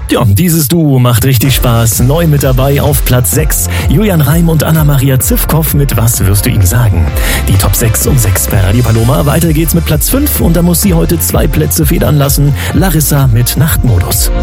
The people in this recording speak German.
Ja, dieses Duo macht richtig Spaß. Neu mit dabei auf Platz 6. Julian Reim und Anna-Maria Zivkow mit Was wirst du ihm sagen? Die Top 6 um 6 bei Radio Paloma. Weiter geht's mit Platz 5 und da muss sie heute 2 Plätze federn lassen. Larissa mit Nachtmodus.